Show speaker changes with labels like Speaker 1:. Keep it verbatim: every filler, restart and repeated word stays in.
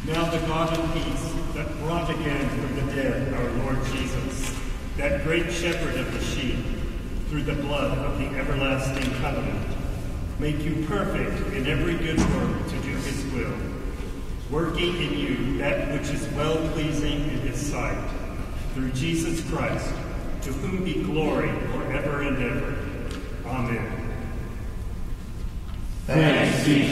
Speaker 1: Now the God of peace, that brought again from the dead our Lord Jesus, that great shepherd of the sheep, through the blood of the everlasting covenant, make you perfect in every good work to do his will, working in you that which is well-pleasing in his sight, through Jesus Christ, to whom be glory forever and ever. Amen.
Speaker 2: Thanks be